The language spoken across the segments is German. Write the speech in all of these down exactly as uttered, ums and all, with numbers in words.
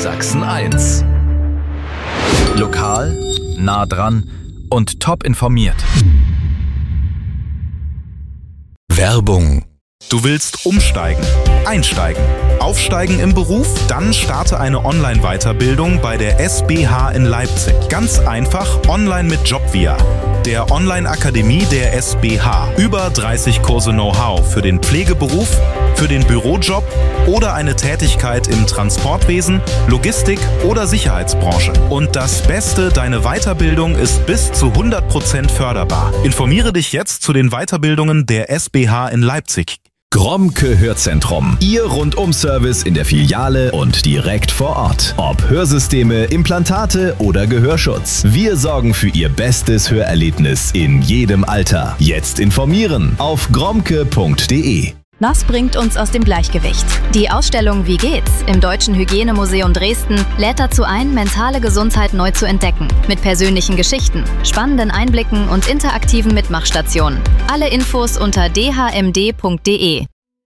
Sachsen eins. Lokal, nah dran und top informiert. Werbung. Du willst umsteigen, einsteigen, aufsteigen im Beruf? Dann starte eine Online-Weiterbildung bei der S B H in Leipzig. Ganz einfach online mit Jobvia, der Online-Akademie der S B H. Über dreißig Kurse Know-how für den Pflegeberuf, für den Bürojob oder eine Tätigkeit im Transportwesen, Logistik oder Sicherheitsbranche. Und das Beste, deine Weiterbildung ist bis zu hundert Prozent förderbar. Informiere dich jetzt zu den Weiterbildungen der S B H in Leipzig. Gromke Hörzentrum. Ihr Rundum-Service in der Filiale und direkt vor Ort. Ob Hörsysteme, Implantate oder Gehörschutz. Wir sorgen für Ihr bestes Hörerlebnis in jedem Alter. Jetzt informieren auf gromke punkt de. Was bringt uns aus dem Gleichgewicht? Die Ausstellung Wie geht's? Im Deutschen Hygienemuseum Dresden lädt dazu ein, mentale Gesundheit neu zu entdecken. Mit persönlichen Geschichten, spannenden Einblicken und interaktiven Mitmachstationen. Alle Infos unter d h m d punkt de.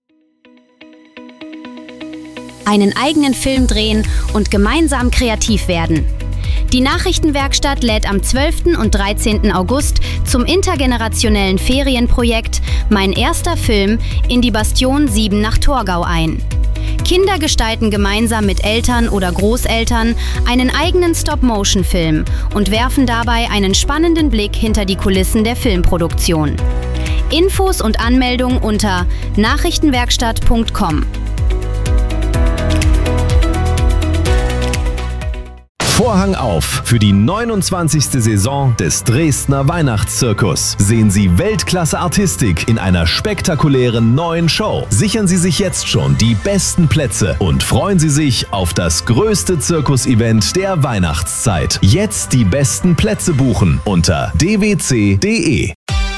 Einen eigenen Film drehen und gemeinsam kreativ werden. Die Nachrichtenwerkstatt lädt am zwölften und dreizehnten August zum intergenerationellen Ferienprojekt Mein erster Film in die Bastion sieben nach Torgau ein. Kinder gestalten gemeinsam mit Eltern oder Großeltern einen eigenen Stop-Motion-Film und werfen dabei einen spannenden Blick hinter die Kulissen der Filmproduktion. Infos und Anmeldung unter nachrichtenwerkstatt punkt com. Vorhang auf für die neunundzwanzigste Saison des Dresdner Weihnachtszirkus. Sehen Sie Weltklasse-Artistik in einer spektakulären neuen Show. Sichern Sie sich jetzt schon die besten Plätze und freuen Sie sich auf das größte Zirkus-Event der Weihnachtszeit. Jetzt die besten Plätze buchen unter d w c punkt de.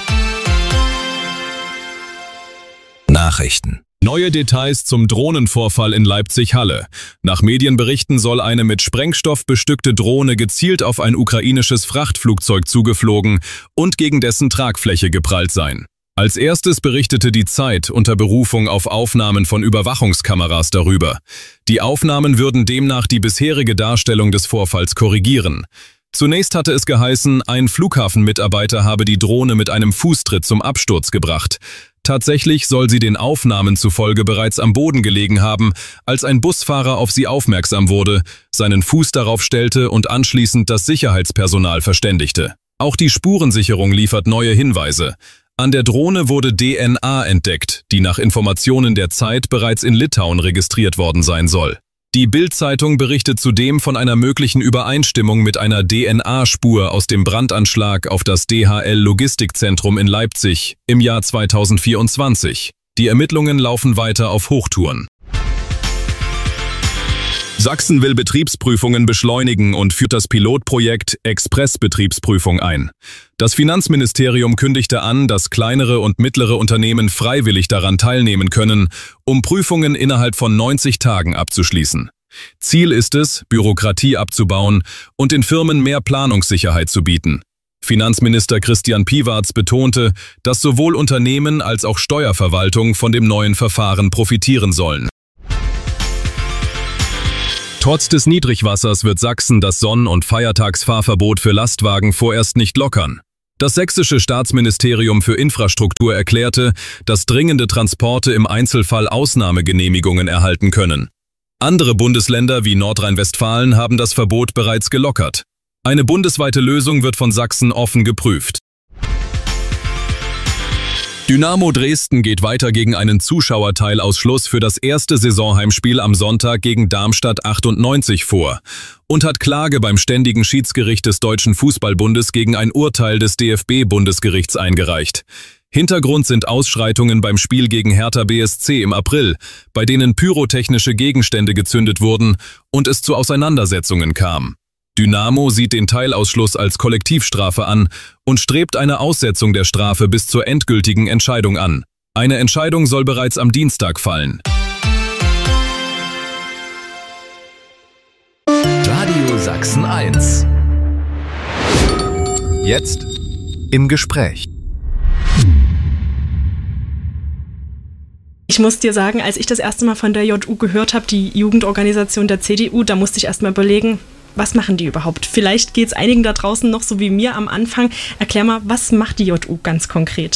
Nachrichten. Neue Details zum Drohnenvorfall in Leipzig-Halle. Nach Medienberichten soll eine mit Sprengstoff bestückte Drohne gezielt auf ein ukrainisches Frachtflugzeug zugeflogen und gegen dessen Tragfläche geprallt sein. Als erstes berichtete die Zeit unter Berufung auf Aufnahmen von Überwachungskameras darüber. Die Aufnahmen würden demnach die bisherige Darstellung des Vorfalls korrigieren. Zunächst hatte es geheißen, ein Flughafenmitarbeiter habe die Drohne mit einem Fußtritt zum Absturz gebracht. Tatsächlich soll sie den Aufnahmen zufolge bereits am Boden gelegen haben, als ein Busfahrer auf sie aufmerksam wurde, seinen Fuß darauf stellte und anschließend das Sicherheitspersonal verständigte. Auch die Spurensicherung liefert neue Hinweise. An der Drohne wurde D N A entdeckt, die nach Informationen der Zeit bereits in Litauen registriert worden sein soll. Die Bild-Zeitung berichtet zudem von einer möglichen Übereinstimmung mit einer D N A-Spur aus dem Brandanschlag auf das D H L-Logistikzentrum in Leipzig im Jahr zweitausendvierundzwanzig. Die Ermittlungen laufen weiter auf Hochtouren. Sachsen will Betriebsprüfungen beschleunigen und führt das Pilotprojekt Express-Betriebsprüfung ein. Das Finanzministerium kündigte an, dass kleinere und mittlere Unternehmen freiwillig daran teilnehmen können, um Prüfungen innerhalb von neunzig Tagen abzuschließen. Ziel ist es, Bürokratie abzubauen und den Firmen mehr Planungssicherheit zu bieten. Finanzminister Christian Piwarz betonte, dass sowohl Unternehmen als auch Steuerverwaltung von dem neuen Verfahren profitieren sollen. Trotz des Niedrigwassers wird Sachsen das Sonn- und Feiertagsfahrverbot für Lastwagen vorerst nicht lockern. Das sächsische Staatsministerium für Infrastruktur erklärte, dass dringende Transporte im Einzelfall Ausnahmegenehmigungen erhalten können. Andere Bundesländer wie Nordrhein-Westfalen haben das Verbot bereits gelockert. Eine bundesweite Lösung wird von Sachsen offen geprüft. Dynamo Dresden geht weiter gegen einen Zuschauerteilausschluss für das erste Saisonheimspiel am Sonntag gegen Darmstadt achtundneunzig vor und hat Klage beim Ständigen Schiedsgericht des Deutschen Fußballbundes gegen ein Urteil des D F B-Bundesgerichts eingereicht. Hintergrund sind Ausschreitungen beim Spiel gegen Hertha B S C im April, bei denen pyrotechnische Gegenstände gezündet wurden und es zu Auseinandersetzungen kam. Dynamo sieht den Teilausschluss als Kollektivstrafe an und strebt eine Aussetzung der Strafe bis zur endgültigen Entscheidung an. Eine Entscheidung soll bereits am Dienstag fallen. Radio Sachsen eins. Jetzt im Gespräch. Ich muss dir sagen, als ich das erste Mal von der J U gehört habe, die Jugendorganisation der C D U, da musste ich erst mal überlegen, was machen die überhaupt? Vielleicht geht es einigen da draußen noch so wie mir am Anfang. Erklär mal, was macht die J U ganz konkret?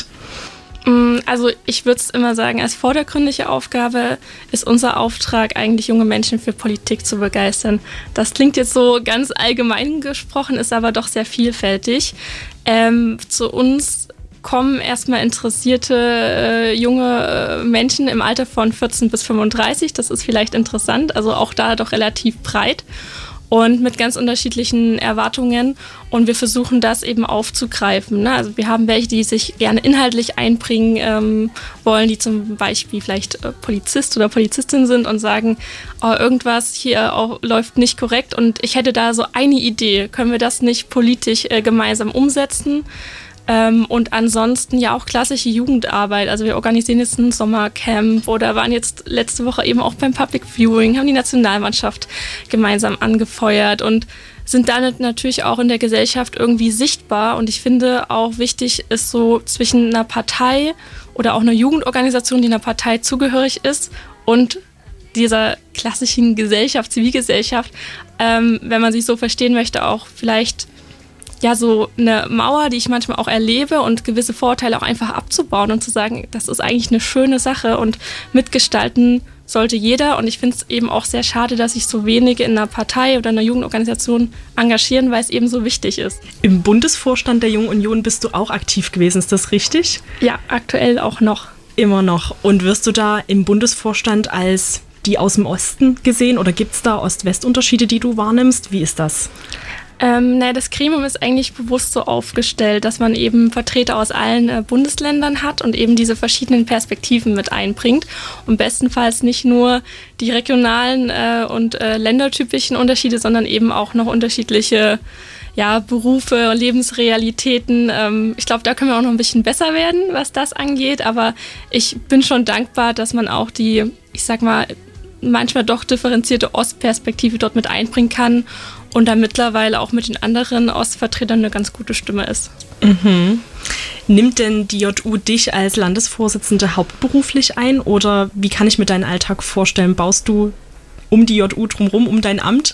Also ich würde es immer sagen, als vordergründige Aufgabe ist unser Auftrag eigentlich, junge Menschen für Politik zu begeistern. Das klingt jetzt so ganz allgemein gesprochen, ist aber doch sehr vielfältig. Ähm, zu uns kommen erstmal interessierte äh, junge äh, Menschen im Alter von vierzehn bis fünfunddreißig. Das ist vielleicht interessant, also auch da doch relativ breit. Und mit ganz unterschiedlichen Erwartungen, und wir versuchen das eben aufzugreifen. Ne? Also wir haben welche, die sich gerne inhaltlich einbringen ähm, wollen, die zum Beispiel vielleicht äh, Polizist oder Polizistin sind und sagen, oh, irgendwas hier auch läuft nicht korrekt und ich hätte da so eine Idee, können wir das nicht politisch äh, gemeinsam umsetzen? Ähm, und ansonsten ja auch klassische Jugendarbeit. Also wir organisieren jetzt ein Sommercamp oder waren jetzt letzte Woche eben auch beim Public Viewing, haben die Nationalmannschaft gemeinsam angefeuert und sind damit natürlich auch in der Gesellschaft irgendwie sichtbar. Und ich finde auch wichtig ist so zwischen einer Partei oder auch einer Jugendorganisation, die einer Partei zugehörig ist, und dieser klassischen Gesellschaft, Zivilgesellschaft, ähm, wenn man sich so verstehen möchte, auch vielleicht ja so eine Mauer, die ich manchmal auch erlebe, und gewisse Vorteile auch einfach abzubauen und zu sagen, das ist eigentlich eine schöne Sache und mitgestalten sollte jeder. Und ich finde es eben auch sehr schade, dass sich so wenige in einer Partei oder einer Jugendorganisation engagieren, weil es eben so wichtig ist. Im Bundesvorstand der Jungen Union bist du auch aktiv gewesen, ist das richtig? Ja, aktuell auch noch. Immer noch. Und wirst du da im Bundesvorstand als die aus dem Osten gesehen oder gibt es da Ost-West-Unterschiede, die du wahrnimmst? Wie ist das? Ähm, naja, das Gremium ist eigentlich bewusst so aufgestellt, dass man eben Vertreter aus allen äh, Bundesländern hat und eben diese verschiedenen Perspektiven mit einbringt und bestenfalls nicht nur die regionalen äh, und äh, ländertypischen Unterschiede, sondern eben auch noch unterschiedliche ja, Berufe, Lebensrealitäten. Ähm, ich glaube, da können wir auch noch ein bisschen besser werden, was das angeht, aber ich bin schon dankbar, dass man auch die, ich sag mal, manchmal doch differenzierte Ostperspektive dort mit einbringen kann und da mittlerweile auch mit den anderen Ostvertretern eine ganz gute Stimme ist. Mhm. Nimmt denn die J U dich als Landesvorsitzende hauptberuflich ein oder wie kann ich mir deinen Alltag vorstellen? Baust du um die J U drumherum, um dein Amt?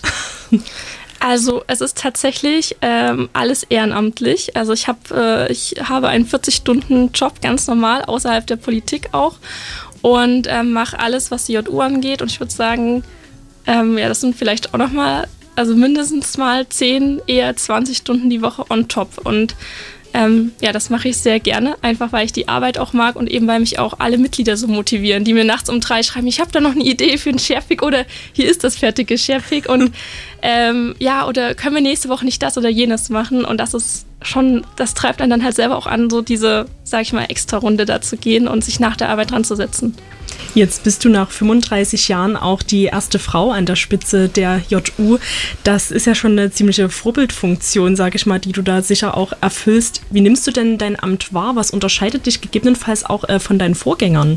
Also es ist tatsächlich ähm, alles ehrenamtlich. Also ich, hab, äh, ich habe einen vierzig-Stunden-Job, ganz normal, außerhalb der Politik auch. Und ähm, mache alles, was die J U angeht. Und ich würde sagen, ähm, ja, das sind vielleicht auch nochmal, also mindestens mal zehn, eher zwanzig Stunden die Woche on top. Und ähm, ja, das mache ich sehr gerne, einfach weil ich die Arbeit auch mag und eben weil mich auch alle Mitglieder so motivieren, die mir nachts um drei schreiben, ich habe da noch eine Idee für einen Sharepick oder hier ist das fertige Sharepick und ähm, ja, oder können wir nächste Woche nicht das oder jenes machen, und das ist schon, das treibt einen dann halt selber auch an, so diese, sag ich mal, extra Runde da zu gehen und sich nach der Arbeit dran zu setzen. Jetzt bist du nach fünfunddreißig Jahren auch die erste Frau an der Spitze der J U. Das ist ja schon eine ziemliche Vorbildfunktion, sage ich mal, die du da sicher auch erfüllst. Wie nimmst du denn dein Amt wahr? Was unterscheidet dich gegebenenfalls auch äh, von deinen Vorgängern?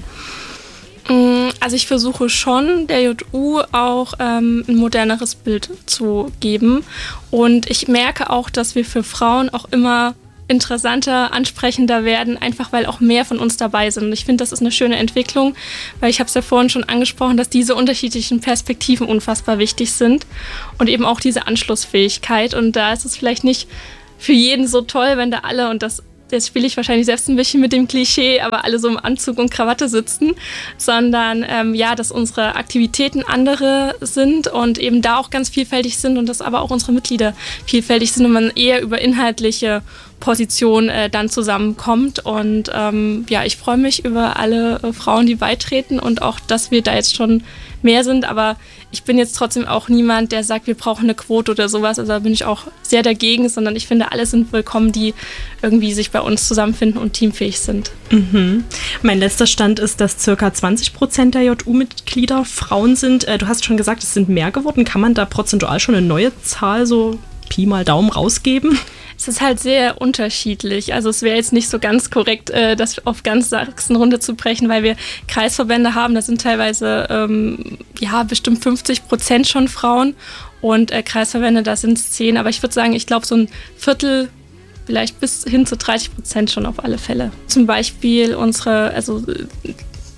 Also ich versuche schon, der J U auch ähm, ein moderneres Bild zu geben. Und ich merke auch, dass wir für Frauen auch immer interessanter, ansprechender werden, einfach weil auch mehr von uns dabei sind. Und ich finde, das ist eine schöne Entwicklung, weil ich habe es ja vorhin schon angesprochen, dass diese unterschiedlichen Perspektiven unfassbar wichtig sind und eben auch diese Anschlussfähigkeit. Und da ist es vielleicht nicht für jeden so toll, wenn da alle, und das jetzt spiele ich wahrscheinlich selbst ein bisschen mit dem Klischee, aber alle so im Anzug und Krawatte sitzen, sondern ähm, ja, dass unsere Aktivitäten andere sind und eben da auch ganz vielfältig sind und dass aber auch unsere Mitglieder vielfältig sind und man eher über inhaltliche Positionen äh, dann zusammenkommt. Und ähm, ja, ich freue mich über alle äh, Frauen, die beitreten und auch, dass wir da jetzt schon mehr sind, aber ich bin jetzt trotzdem auch niemand, der sagt, wir brauchen eine Quote oder sowas, also da bin ich auch sehr dagegen, sondern ich finde, alle sind willkommen, die irgendwie sich bei uns zusammenfinden und teamfähig sind. Mhm. Mein letzter Stand ist, dass circa zwanzig Prozent der J U-Mitglieder Frauen sind. Du hast schon gesagt, es sind mehr geworden. Kann man da prozentual schon eine neue Zahl, so Pi mal Daumen, rausgeben? Es ist halt sehr unterschiedlich. Also es wäre jetzt nicht so ganz korrekt, äh, das auf ganz Sachsen runterzubrechen, weil wir Kreisverbände haben, da sind teilweise ähm, ja bestimmt fünfzig Prozent schon Frauen und äh, Kreisverbände, da sind es zehn. Aber ich würde sagen, ich glaube so ein Viertel, vielleicht bis hin zu dreißig Prozent schon auf alle Fälle. Zum Beispiel unsere, also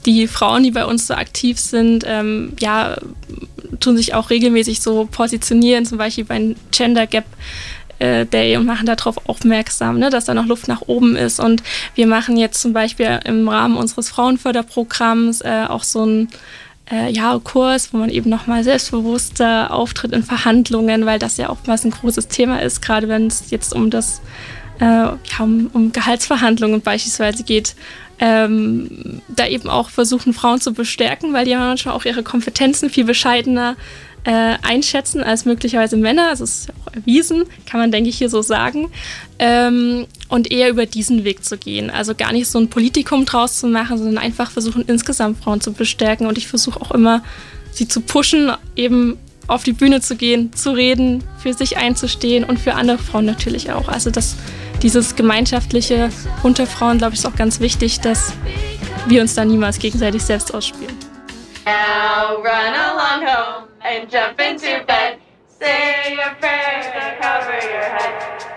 die Frauen, die bei uns so aktiv sind, ähm, ja, tun sich auch regelmäßig so positionieren, zum Beispiel beim Gender Gap Day und machen darauf aufmerksam, ne, dass da noch Luft nach oben ist. Und wir machen jetzt zum Beispiel im Rahmen unseres Frauenförderprogramms äh, auch so einen äh, ja, Kurs, wo man eben nochmal selbstbewusster auftritt in Verhandlungen, weil das ja oftmals ein großes Thema ist, gerade wenn es jetzt um das äh, ja, um, um Gehaltsverhandlungen beispielsweise geht. Ähm, da eben auch versuchen, Frauen zu bestärken, weil die haben manchmal auch ihre Kompetenzen viel bescheidener Äh, einschätzen als möglicherweise Männer. Das ist ja auch erwiesen, kann man, denke ich, hier so sagen. Ähm, und eher über diesen Weg zu gehen. Also gar nicht so ein Politikum draus zu machen, sondern einfach versuchen, insgesamt Frauen zu bestärken. Und ich versuche auch immer, sie zu pushen, eben auf die Bühne zu gehen, zu reden, für sich einzustehen und für andere Frauen natürlich auch. Also das, dieses gemeinschaftliche unter Frauen, glaube ich, ist auch ganz wichtig, dass wir uns da niemals gegenseitig selbst ausspielen. Now run along home and jump into bed. Say your prayers.